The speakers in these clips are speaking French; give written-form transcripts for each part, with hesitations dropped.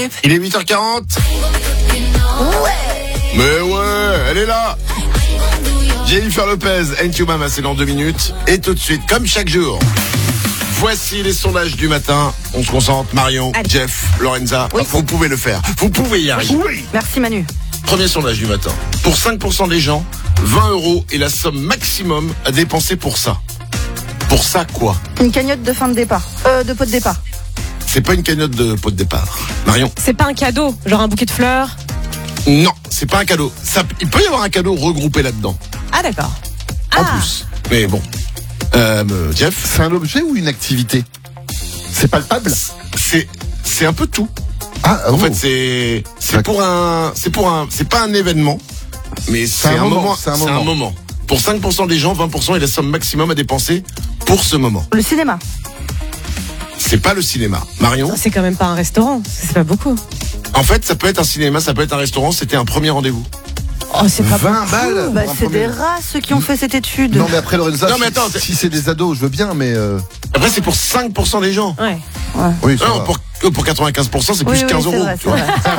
Il est 8h40. Mais ouais, elle est là. Jennifer Lopez, Ain't You Mama, c'est dans 2 minutes. Et tout de suite, comme chaque jour, voici les sondages du matin. On se concentre, Marion, Allez. Jeff, Lorenza. Oui. Vous pouvez le faire. Vous pouvez y arriver. Oui. Merci Manu. Premier sondage du matin. Pour 5% des gens, 20 € est la somme maximum à dépenser pour ça. Pour ça, quoi? Une cagnotte de fin de départ. De pot de départ. C'est pas une cagnotte de pot de départ. Marion? C'est pas un cadeau, genre un bouquet de fleurs. Non, c'est pas un cadeau. Il peut y avoir un cadeau regroupé là-dedans. Ah d'accord. En plus. Mais bon. Jeff? C'est un objet ou une activité? C'est palpable? C'est un peu tout. Ah, En fait, c'est pas un événement, mais c'est un moment. c'est un moment. Pour 5% des gens, 20% est la somme maximum à dépenser pour ce moment. Le cinéma. C'est pas le cinéma. Marion? C'est quand même pas un restaurant, c'est pas beaucoup. En fait, ça peut être un cinéma, ça peut être un restaurant, c'était un premier rendez-vous. Oh, c'est pas 20 balles Bah, pour un c'est premier- des rats ceux qui ont fait cette étude. Non mais après Lorenza, Non, mais attends, si c'est des ados, je veux bien, mais Après, c'est pour 5% des gens. Ouais. oui, ça Non, va. pour 95%, c'est Oui, plus oui, 15 c'est €. vrai, tu c'est vois.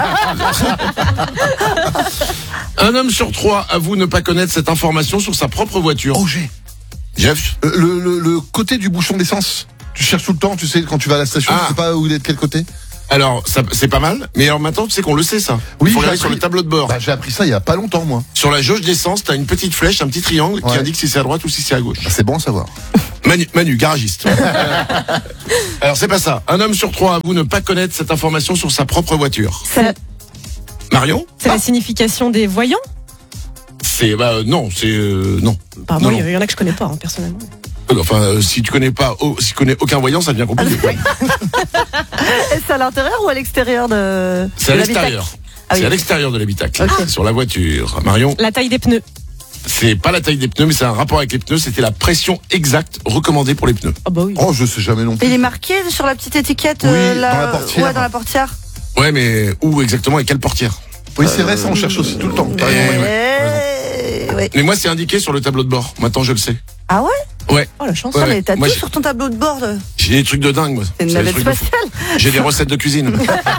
vrai. Un homme sur 3 avoue ne pas connaître cette information sur sa propre voiture. Oh, j'ai Jeff? le côté du bouchon d'essence. Tu cherches tout le temps, tu sais, quand tu vas à la station, Ah. tu sais pas où il est de quel côté. Alors, c'est pas mal, mais alors maintenant, tu sais qu'on le sait, ça. Oui, Il faut j'ai regarder sur appris. le tableau de bord. Bah, j'ai appris ça il y a pas longtemps, moi. Sur la jauge d'essence, t'as une petite flèche, un petit triangle qui Ouais. indique si c'est à droite ou si c'est à gauche. Bah, c'est bon à savoir. Manu, garagiste. Alors, c'est pas ça. Un homme sur 3 avoue ne pas connaître cette information sur sa propre voiture. C'est Marion? c'est la signification des voyants. Non, non. Bah, Non, moi, non. il y en a que je connais pas, hein, personnellement. Enfin, si tu connais aucun voyant, ça devient compliqué. Et c'est à l'intérieur ou à l'extérieur de C'est à de l'extérieur. l'habitacle? Ah C'est oui. à l'extérieur de l'habitacle. Ok. Sur la voiture. Marion? La taille des pneus. C'est pas la taille des pneus, mais c'est un rapport avec les pneus. C'était la pression exacte recommandée pour les pneus. Oh bah oui. Oh, je sais jamais non plus. Il est marqué sur la petite étiquette Oui, là, dans la portière. Ouais, dans la portière. Ouais, mais où exactement et quelle portière? Oui, c'est vrai, ça on cherche aussi tout le temps. T'as raison, Eh Manu. Ouais. Mais moi, c'est indiqué sur le tableau de bord. Maintenant, je le sais. Ah ouais? Ouais. Oh la chance. Ouais, Ah, mais t'as moi, tout j'ai- sur ton tableau de bord. J'ai des trucs de dingue, moi. C'est une J'ai des navette trucs de fou. spatiale. J'ai des recettes de cuisine.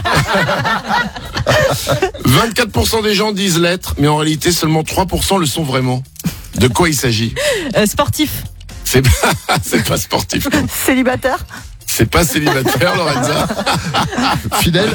24% des gens disent l'être, mais en réalité, seulement 3% le sont vraiment. De quoi il s'agit? Sportif. C'est pas sportif. Célibataire. C'est pas célibataire, Lorenza. Fidèle.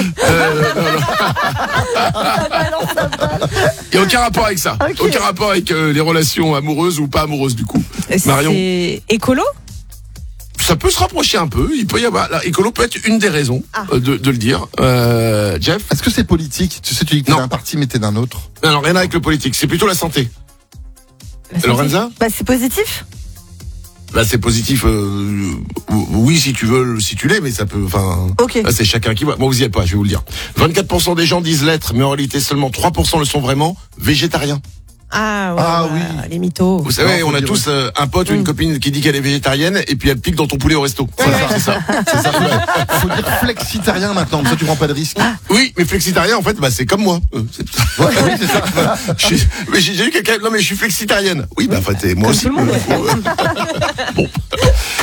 Il n'y a aucun rapport avec ça. Ok. Aucun rapport avec les relations amoureuses ou pas amoureuses, du coup. Marion? C'est écolo. Ça peut se rapprocher un peu. Il peut y avoir. Écolo peut être une des raisons de le dire. Jeff? Est-ce que c'est politique? Tu sais, tu dis que t'es Non. d'un parti mais t'es d'un autre. Alors, rien avec le politique. C'est plutôt la santé. La santé. Lorenza? Bah, c'est positif. Bah, c'est positif. Oui, si tu veux, si tu l'es, mais ça peut. Enfin. Ok. Là, c'est chacun qui voit. Moi, vous y êtes pas, je vais vous le dire. 24% des gens disent l'être, mais en réalité, seulement 3% le sont vraiment végétariens. Ah, ouais, Ah ouais, oui. Les mythos. Vous savez, Non, faut on a dire tous un pote ou une copine qui dit qu'elle est végétarienne et puis elle pique dans ton poulet au resto. C'est ça. C'est ça. Faut dire flexitarien maintenant, comme ça tu prends pas de risque. Oui, mais flexitarien, en fait, bah, c'est comme moi. Ouais, oui, c'est ça. Voilà. Mais j'ai déjà eu quelqu'un. Non, mais je suis flexitarienne. Oui, bah, en fait, moi Comme aussi. tout le monde. Bon.